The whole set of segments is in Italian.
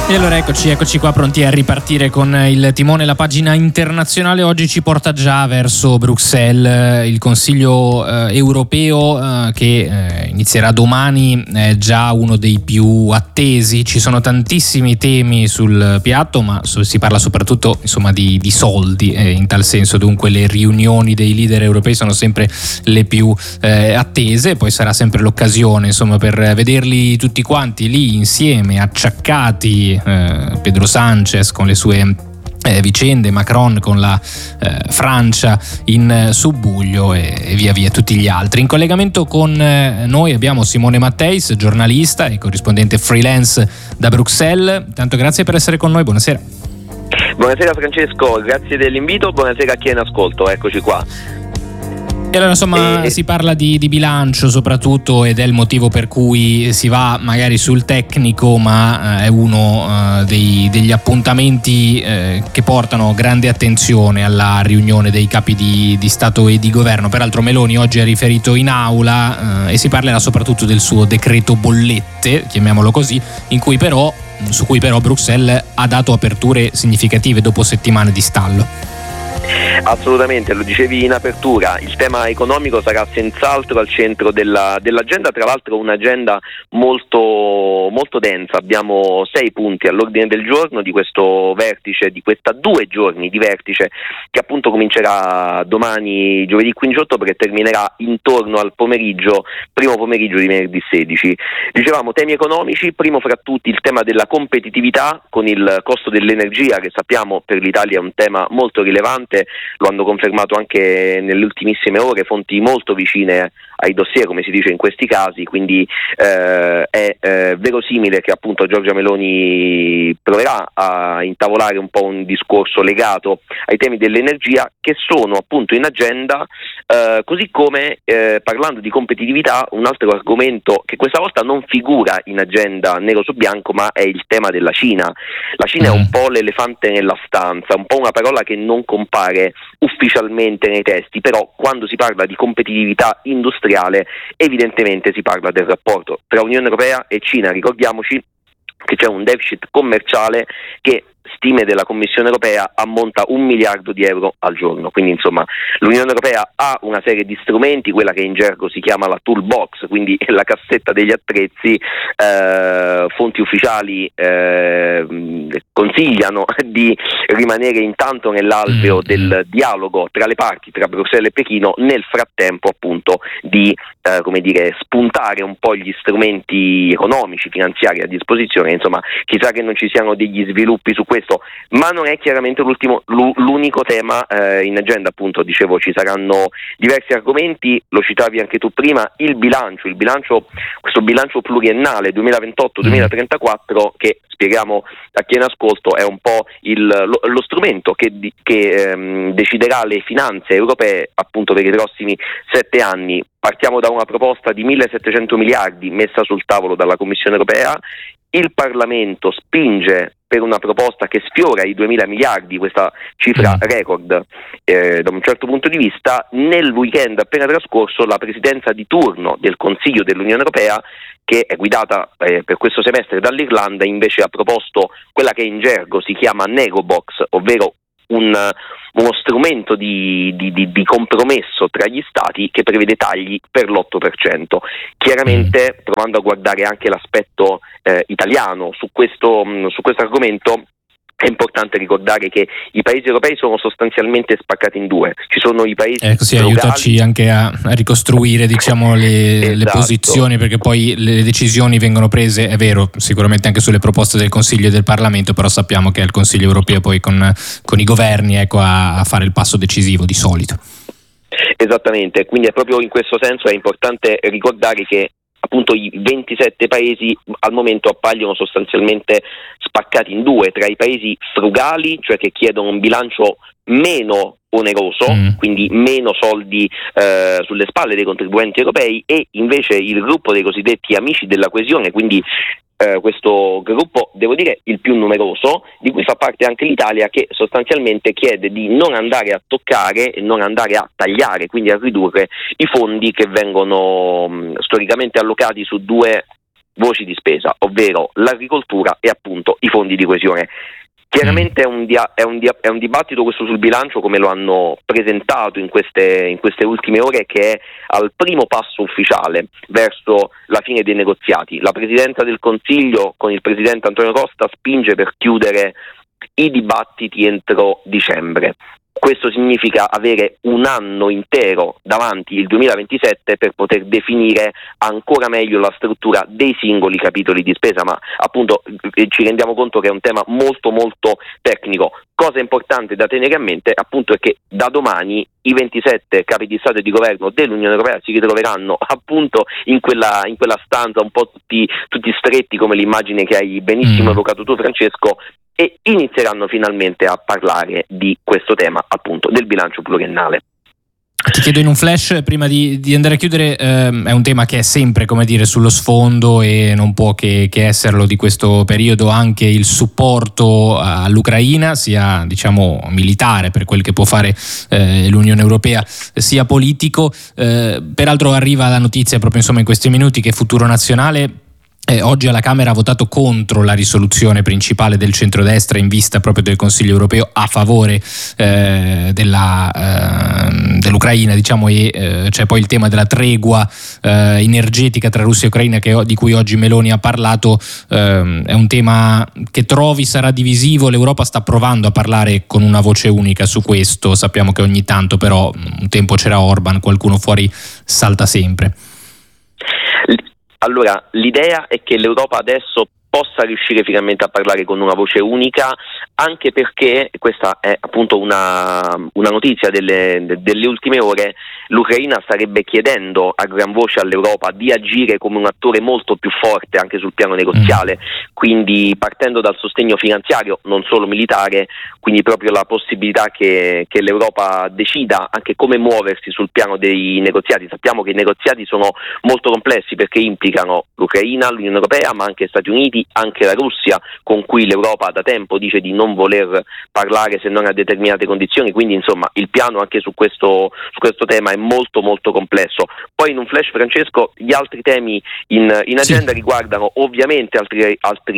E allora eccoci qua pronti a ripartire con il timone. La pagina internazionale oggi ci porta già verso Bruxelles. Il Consiglio europeo che inizierà domani è già uno dei più attesi. Ci sono tantissimi temi sul piatto, ma si parla soprattutto di soldi, in tal senso. Dunque le riunioni dei leader europei sono sempre le più attese. Poi sarà sempre l'occasione per vederli tutti quanti lì insieme, acciaccati. Pedro Sánchez con le sue vicende, Macron con la Francia in subbuglio e via via tutti gli altri. In collegamento con noi abbiamo Simone Matteis, giornalista e corrispondente freelance da Bruxelles. Tanto grazie per essere con noi, buonasera. Buonasera Francesco, grazie dell'invito, buonasera a chi è in ascolto, eccoci qua. E allora si parla di bilancio soprattutto, ed è il motivo per cui si va magari sul tecnico, ma è uno degli appuntamenti che portano grande attenzione alla riunione dei capi di Stato e di Governo. Peraltro Meloni oggi ha riferito in aula e si parlerà soprattutto del suo decreto bollette, chiamiamolo così, su cui però Bruxelles ha dato aperture significative dopo settimane di stallo. Assolutamente, lo dicevi in apertura, il tema economico sarà senz'altro al centro dell'agenda, tra l'altro un'agenda molto, molto densa. Abbiamo 6 punti all'ordine del giorno di questo vertice, di questa 2 giorni di vertice che appunto comincerà domani, giovedì 15 ottobre, e terminerà intorno al primo pomeriggio di venerdì 16. Dicevamo temi economici, primo fra tutti il tema della competitività, con il costo dell'energia che sappiamo per l'Italia è un tema molto rilevante. Lo hanno confermato anche nelle ultimissime ore fonti molto vicine ai dossier, come si dice in questi casi, quindi è verosimile che appunto Giorgia Meloni proverà a intavolare un po' un discorso legato ai temi dell'energia che sono appunto in agenda, così come parlando di competitività, un altro argomento che questa volta non figura in agenda nero su bianco, ma è il tema della Cina. La Cina è un po' l'elefante nella stanza, un po' una parola che non compare ufficialmente nei testi, però quando si parla di competitività industriale evidentemente si parla del rapporto tra Unione Europea e Cina. Ricordiamoci che c'è un deficit commerciale che stime della Commissione Europea ammonta 1 miliardo di euro al giorno, quindi l'Unione Europea ha una serie di strumenti, quella che in gergo si chiama la toolbox, quindi la cassetta degli attrezzi. Fonti ufficiali consigliano di rimanere intanto nell'alveo del dialogo tra le parti, tra Bruxelles e Pechino, nel frattempo appunto di spuntare un po' gli strumenti economici, finanziari a disposizione. Chissà che non ci siano degli sviluppi su questo, ma non è chiaramente l'unico tema in agenda. Appunto dicevo, ci saranno diversi argomenti, lo citavi anche tu prima, il bilancio, questo bilancio pluriennale 2028-2034 che, spieghiamo a chi è in ascolto, è un po' lo strumento che deciderà le finanze europee appunto per i prossimi 7 anni. Partiamo da una proposta di 1.700 miliardi messa sul tavolo dalla Commissione Europea. Il Parlamento spinge per una proposta che sfiora i 2.000 miliardi, questa cifra record da un certo punto di vista. Nel weekend appena trascorso la presidenza di turno del Consiglio dell'Unione Europea, che è guidata per questo semestre dall'Irlanda, invece ha proposto quella che in gergo si chiama Negobox, ovvero uno strumento di compromesso tra gli stati che prevede tagli per l'8%. Chiaramente, provando a guardare anche l'aspetto italiano su questo argomento, è importante ricordare che i paesi europei sono sostanzialmente spaccati in 2. Ci sono i paesi aiutaci anche a ricostruire le posizioni, perché poi le decisioni vengono prese, è vero, sicuramente anche sulle proposte del Consiglio e del Parlamento, però sappiamo che è il Consiglio europeo poi con i governi a fare il passo decisivo di solito. Esattamente, quindi è proprio in questo senso è importante ricordare che appunto i 27 paesi al momento appaiono sostanzialmente spaccati in 2, tra i paesi frugali, cioè che chiedono un bilancio meno oneroso, quindi meno soldi sulle spalle dei contribuenti europei, e invece il gruppo dei cosiddetti amici della coesione, quindi questo gruppo, devo dire, il più numeroso, di cui fa parte anche l'Italia, che sostanzialmente chiede di non andare a toccare e non andare a tagliare, quindi a ridurre i fondi che vengono storicamente allocati su due voci di spesa, ovvero l'agricoltura e appunto i fondi di coesione. Chiaramente è un dibattito questo sul bilancio, come lo hanno presentato in queste ultime ore, che è al primo passo ufficiale verso la fine dei negoziati. La Presidenza del Consiglio con il Presidente Antonio Costa spinge per chiudere i dibattiti entro dicembre. Questo significa avere un anno intero davanti, il 2027, per poter definire ancora meglio la struttura dei singoli capitoli di spesa, ma appunto ci rendiamo conto che è un tema molto molto tecnico. Cosa importante da tenere a mente appunto è che da domani i 27 capi di Stato e di Governo dell'Unione Europea si ritroveranno appunto in quella stanza un po' tutti stretti, come l'immagine che hai benissimo evocato tu, Francesco, e inizieranno finalmente a parlare di questo tema appunto del bilancio pluriennale. Ti chiedo in un flash, prima di andare a chiudere, è un tema che è sempre, come dire, sullo sfondo e non può che esserlo di questo periodo, anche il supporto all'Ucraina, sia diciamo militare per quel che può fare l'Unione Europea, sia politico. Peraltro arriva la notizia proprio in questi minuti che Futuro Nazionale oggi alla Camera ha votato contro la risoluzione principale del centrodestra in vista proprio del Consiglio europeo a favore dell'Ucraina, diciamo, e c'è poi il tema della tregua energetica tra Russia e Ucraina di cui oggi Meloni ha parlato. È un tema che trovi sarà divisivo. L'Europa sta provando a parlare con una voce unica su questo. Sappiamo che ogni tanto però un tempo c'era Orban, qualcuno fuori salta sempre. Allora, l'idea è che l'Europa adesso possa riuscire finalmente a parlare con una voce unica, anche perché questa è appunto una notizia delle ultime ore. L'Ucraina starebbe chiedendo a gran voce all'Europa di agire come un attore molto più forte anche sul piano negoziale, quindi partendo dal sostegno finanziario, non solo militare, quindi proprio la possibilità che l'Europa decida anche come muoversi sul piano dei negoziati. Sappiamo che i negoziati sono molto complessi perché implicano l'Ucraina, l'Unione Europea, ma anche Stati Uniti, anche la Russia, con cui l'Europa da tempo dice di non voler parlare se non a determinate condizioni, quindi insomma il piano anche su questo tema è molto molto complesso. Poi in un flash, Francesco, gli altri temi in agenda riguardano ovviamente altri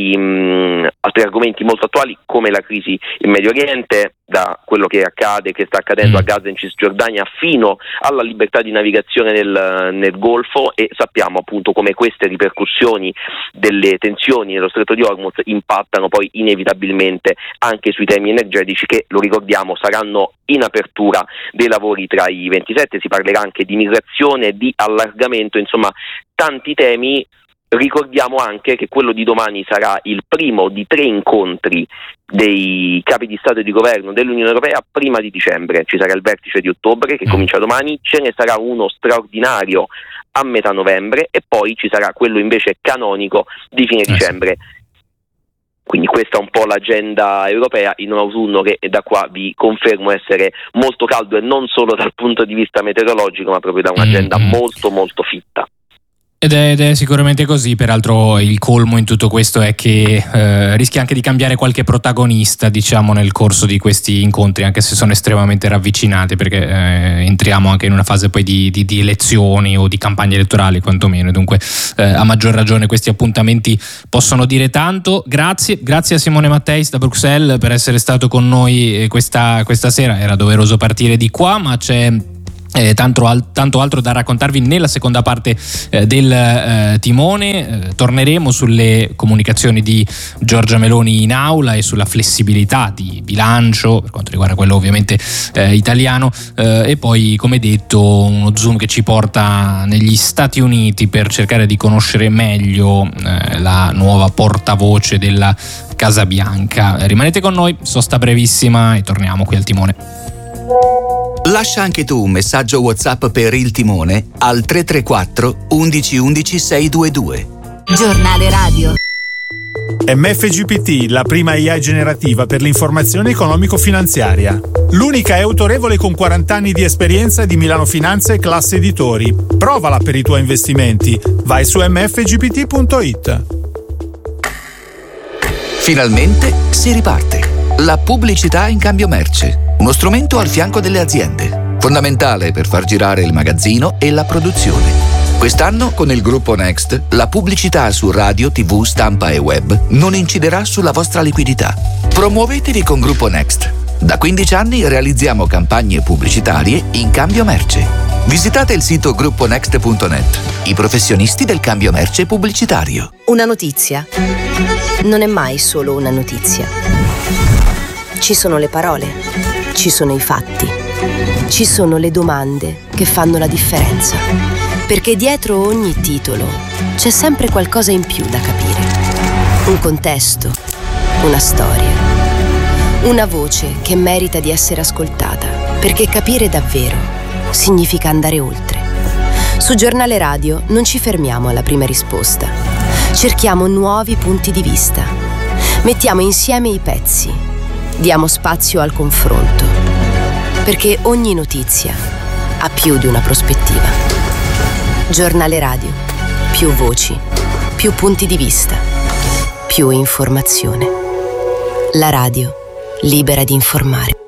argomenti molto attuali, come la crisi in Medio Oriente, da quello che sta accadendo a Gaza e in Cisgiordania fino alla libertà di navigazione nel Golfo, e sappiamo appunto come queste ripercussioni delle tensioni nello Stretto di Hormuz impattano poi inevitabilmente anche sui temi energetici che, lo ricordiamo, saranno in apertura dei lavori tra i 27. Si parlerà anche di migrazione, di allargamento, insomma tanti temi. Ricordiamo anche che quello di domani sarà il primo di 3 incontri dei capi di Stato e di Governo dell'Unione Europea prima di dicembre. Ci sarà il vertice di ottobre che comincia domani, ce ne sarà uno straordinario a metà novembre e poi ci sarà quello invece canonico di fine dicembre. Quindi questa è un po' l'agenda europea in un autunno che da qua vi confermo essere molto caldo, e non solo dal punto di vista meteorologico, ma proprio da un'agenda molto molto fitta. Ed è sicuramente così. Peraltro il colmo in tutto questo è che rischia anche di cambiare qualche protagonista, diciamo, nel corso di questi incontri, anche se sono estremamente ravvicinati, perché entriamo anche in una fase poi di elezioni o di campagne elettorali quantomeno, dunque a maggior ragione questi appuntamenti possono dire tanto. Grazie a Simone Matteis da Bruxelles per essere stato con noi questa sera. Era doveroso partire di qua, ma c'è tanto altro da raccontarvi nella seconda parte del timone. Torneremo sulle comunicazioni di Giorgia Meloni in aula e sulla flessibilità di bilancio per quanto riguarda quello ovviamente italiano, e poi, come detto, uno zoom che ci porta negli Stati Uniti per cercare di conoscere meglio la nuova portavoce della Casa Bianca. Rimanete con noi, sosta brevissima e torniamo qui al timone. Lascia anche tu un messaggio WhatsApp per il timone al 334 11 11 622. Giornale radio. MFGPT, la prima AI generativa per l'informazione economico-finanziaria. L'unica è autorevole con 40 anni di esperienza di Milano Finanza e Classe Editori. Provala per i tuoi investimenti. Vai su mfgpt.it. Finalmente si riparte. La pubblicità in cambio merce. Uno strumento al fianco delle aziende, fondamentale per far girare il magazzino e la produzione. Quest'anno, con il gruppo Next, la pubblicità su radio, TV, stampa e web non inciderà sulla vostra liquidità. Promuovetevi con Gruppo Next. Da 15 anni realizziamo campagne pubblicitarie in cambio merce. Visitate il sito grupponext.net, i professionisti del cambio merce pubblicitario. Una notizia non è mai solo una notizia. Ci sono le parole, ci sono i fatti, ci sono le domande che fanno la differenza. Perché dietro ogni titolo c'è sempre qualcosa in più da capire. Un contesto, una storia, una voce che merita di essere ascoltata. Perché capire davvero significa andare oltre. Su Giornale Radio non ci fermiamo alla prima risposta. Cerchiamo nuovi punti di vista. Mettiamo insieme i pezzi. Diamo spazio al confronto. Perché ogni notizia ha più di una prospettiva. Giornale Radio. Più voci, più punti di vista, più informazione. La radio libera di informare.